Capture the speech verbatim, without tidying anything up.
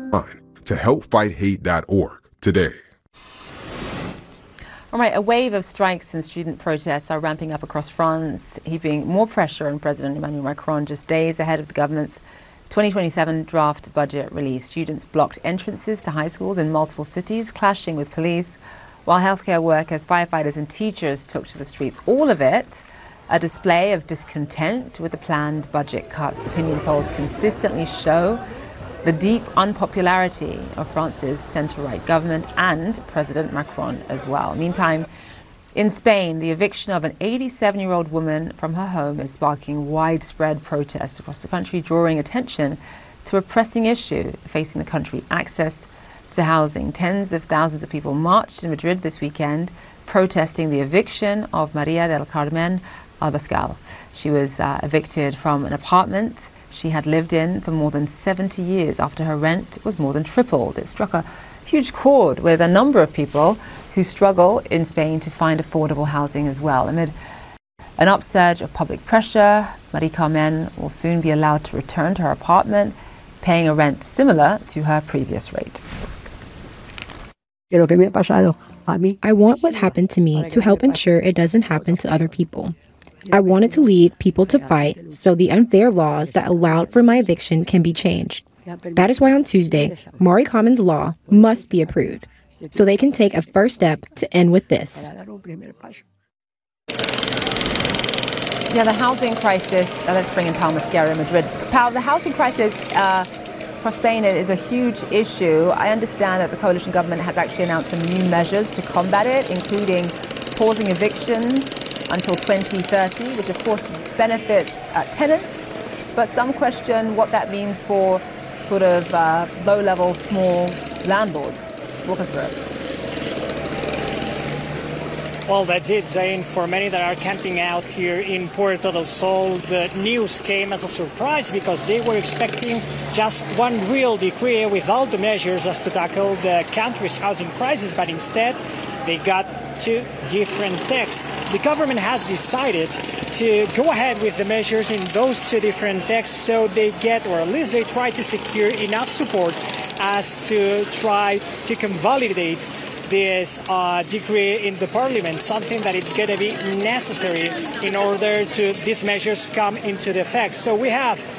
to help fight hate dot org today. All right, a wave of strikes and student protests are ramping up across France, heaping more pressure on President Emmanuel Macron just days ahead of the government's twenty twenty-seven draft budget release. Students blocked entrances to high schools in multiple cities, clashing with police, while healthcare workers, firefighters and teachers took to the streets. All of it a display of discontent with the planned budget cuts. Opinion polls consistently show the deep unpopularity of France's centre-right government and President Macron as well. Meantime, in Spain, the eviction of an eighty-seven-year-old woman from her home is sparking widespread protests across the country, drawing attention to a pressing issue facing the country: access to housing. Tens of thousands of people marched in Madrid this weekend, protesting the eviction of Maria del Carmen Abascal. She was uh, evicted from an apartment she had lived in for more than seventy years after her rent was more than tripled. It struck a huge chord with a number of people who struggle in Spain to find affordable housing as well. Amid an upsurge of public pressure, Maria Carmen will soon be allowed to return to her apartment, paying a rent similar to her previous rate. I want what happened to me to help ensure it doesn't happen to other people. I wanted to lead people to fight so the unfair laws that allowed for my eviction can be changed. That is why on Tuesday, Maria Carmen's law must be approved, so they can take a first step to end with this. Yeah, the housing crisis, uh, let's bring in Pau Mosquera in Madrid. Pau, the housing crisis uh, for Spain is a huge issue. I understand that the coalition government has actually announced some new measures to combat it, including pausing evictions until twenty thirty, which of course benefits uh, tenants, but some question what that means for sort of uh, low-level, small landlords. Walk us through it. Well, that's it, Zain. For many that are camping out here in Puerto del Sol, the news came as a surprise because they were expecting just one real decree with all the measures as to tackle the country's housing crisis, but instead they got two different texts. The government has decided to go ahead with the measures in those two different texts so they get, or at least they try to secure enough support as to try to convalidate this uh, decree in the parliament, something that it's going to be necessary in order to these measures come into effect. So we have